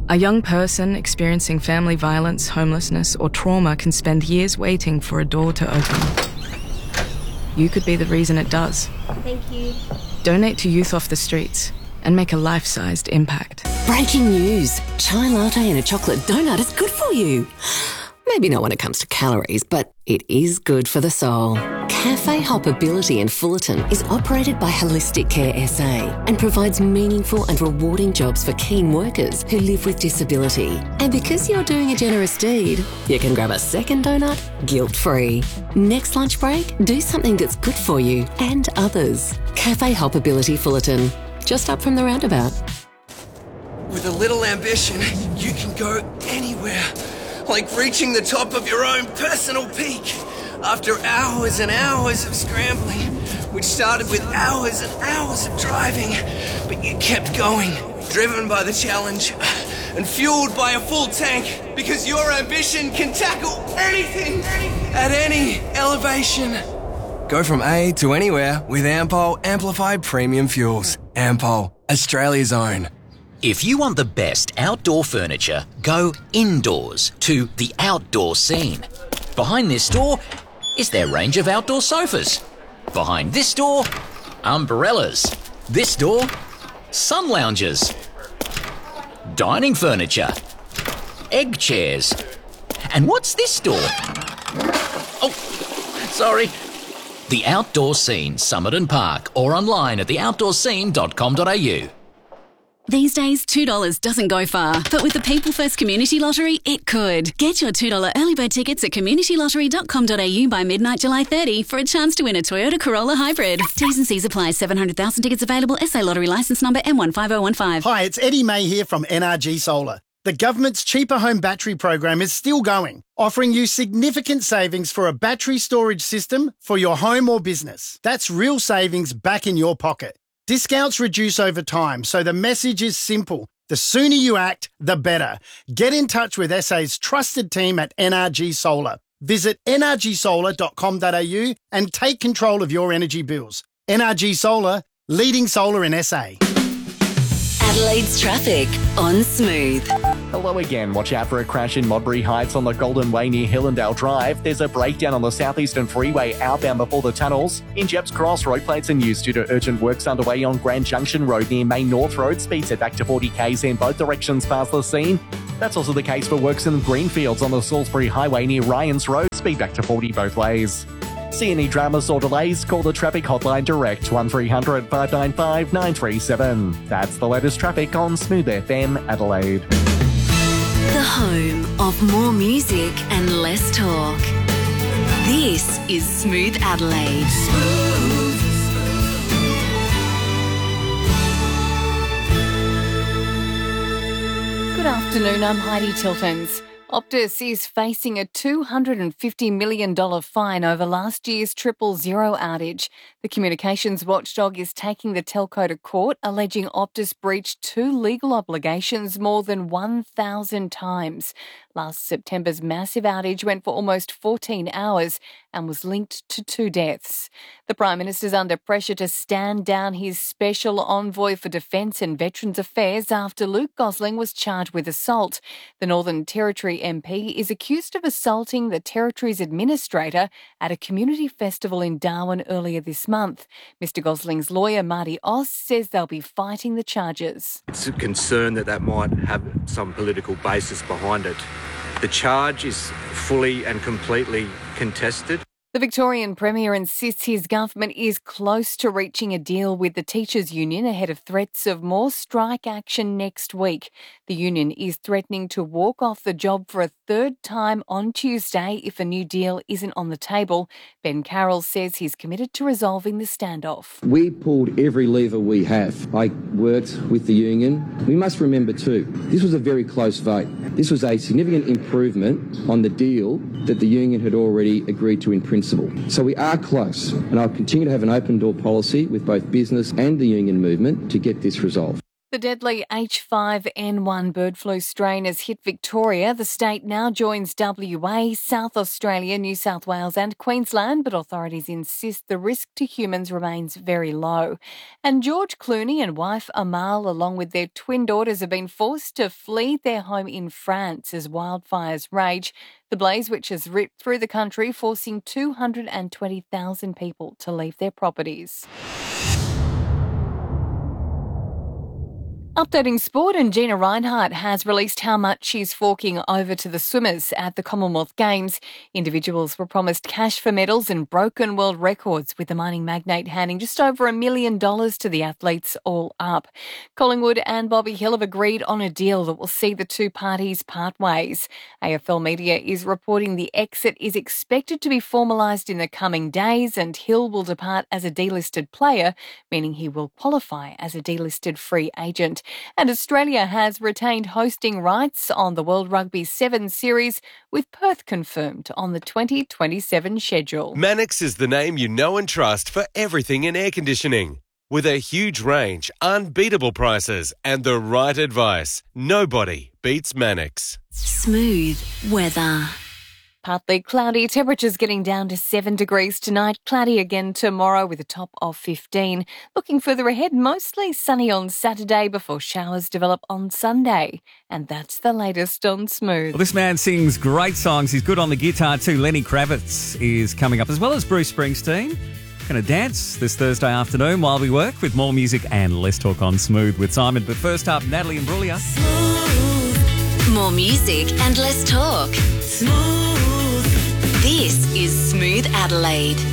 A young person experiencing family violence, homelessness, or trauma can spend years waiting for a door to open. You could be the reason it does. Thank you. Donate to Youth Off the Streets and make a life-sized impact. Breaking news. Chai latte and a chocolate donut is good for you. Maybe not when it comes to calories, but it is good for the soul. Cafe Hoppability in Fullerton is operated by Holistic Care SA and provides meaningful and rewarding jobs for keen workers who live with disability. And because you're doing a generous deed, you can grab a second donut guilt-free. Next lunch break, do something that's good for you and others. Cafe Hoppability Fullerton, just up from the roundabout. With a little ambition, you can go anywhere. Like reaching the top of your own personal peak. After hours and hours of scrambling, which started with hours and hours of driving, but you kept going, driven by the challenge and fueled by a full tank, because your ambition can tackle anything at any elevation. Go from A to anywhere with Ampol Amplified Premium Fuels. Ampol, Australia's own. If you want the best outdoor furniture, go indoors to the Outdoor Scene. Behind this door is their range of outdoor sofas. Behind this door, umbrellas. This door, sun lounges. Dining furniture. Egg chairs. And what's this door? Oh, sorry. The Outdoor Scene, Somerton Park, or online at theoutdoorscene.com.au. These days, $2 doesn't go far, but with the People First Community Lottery, it could. Get your $2 early bird tickets at communitylottery.com.au by midnight July 30 for a chance to win a Toyota Corolla Hybrid. T's and C's apply. 700,000 tickets available. SA Lottery licence number M15015. Hi, it's Eddie May here from NRG Solar. The government's Cheaper Home Battery program is still going, offering you significant savings for a battery storage system for your home or business. That's real savings back in your pocket. Discounts reduce over time, so the message is simple. The sooner you act, the better. Get in touch with SA's trusted team at NRG Solar. Visit nrgsolar.com.au and take control of your energy bills. NRG Solar, leading solar in SA. Adelaide's traffic on Smooth. Hello again. Watch out for a crash in Modbury Heights on the Golden Way near Hillendale Drive. There's a breakdown on the Southeastern Freeway outbound before the tunnels. In Jepp's Cross, road plates in use due to urgent works underway on Grand Junction Road near Main North Road. Speeds set back to 40 k's in both directions past the scene. That's also the case for works in Greenfields on the Salisbury Highway near Ryans Road. Speed back to 40 both ways. See any dramas or delays? Call the traffic hotline direct 1300 595 937. That's the latest traffic on Smooth FM Adelaide. The home of more music and less talk. This is Smooth Adelaide. Good afternoon, I'm Heidi Tiltons. Optus is facing a $250 million fine over last year's 000 outage. The communications watchdog is taking the telco to court, alleging Optus breached 2 legal obligations more than 1,000 times. Last September's massive outage went for almost 14 hours and was linked to 2 deaths. The Prime Minister's under pressure to stand down his Special Envoy for Defence and Veterans Affairs after Luke Gosling was charged with assault. The Northern Territory MP is accused of assaulting the Territory's administrator at a community festival in Darwin earlier this month. Mr Gosling's lawyer, Marty Oss, says they'll be fighting the charges. It's a concern that might have some political basis behind it. The charge is fully and completely contested. The Victorian Premier insists his government is close to reaching a deal with the Teachers' Union ahead of threats of more strike action next week. The union is threatening to walk off the job for a 3rd time on Tuesday if a new deal isn't on the table. Ben Carroll says he's committed to resolving the standoff. We pulled every lever we have. I worked with the union. We must remember too, this was a very close vote. This was a significant improvement on the deal that the union had already agreed to in principle. So we are close, and I'll continue to have an open door policy with both business and the union movement to get this resolved. The deadly H5N1 bird flu strain has hit Victoria. The state now joins WA, South Australia, New South Wales and Queensland, but authorities insist the risk to humans remains very low. And George Clooney and wife Amal, along with their twin daughters, have been forced to flee their home in France as wildfires rage. The blaze, which has ripped through the country, forcing 220,000 people to leave their properties. Updating sport, and Gina Rinehart has released how much she's forking over to the swimmers at the Commonwealth Games. Individuals were promised cash for medals and broken world records, with the mining magnate handing just over $1 million to the athletes all up. Collingwood and Bobby Hill have agreed on a deal that will see the two parties part ways. AFL Media is reporting the exit is expected to be formalised in the coming days, and Hill will depart as a delisted player, meaning he will qualify as a delisted free agent. And Australia has retained hosting rights on the World Rugby 7 series, with Perth confirmed on the 2027 schedule. Mannix is the name you know and trust for everything in air conditioning. With a huge range, unbeatable prices and the right advice, nobody beats Mannix. Smooth weather. Partly cloudy, temperatures getting down to 7 degrees tonight. Cloudy again tomorrow with a top of 15. Looking further ahead, mostly sunny on Saturday before showers develop on Sunday. And that's the latest on Smooth. Well, this man sings great songs. He's good on the guitar too. Lenny Kravitz is coming up, as well as Bruce Springsteen. Going to dance this Thursday afternoon while we work, with more music and less talk on Smooth with Simon. But first up, Natalie Imbruglia. More music and less talk. Smooth. This is Smooth Adelaide.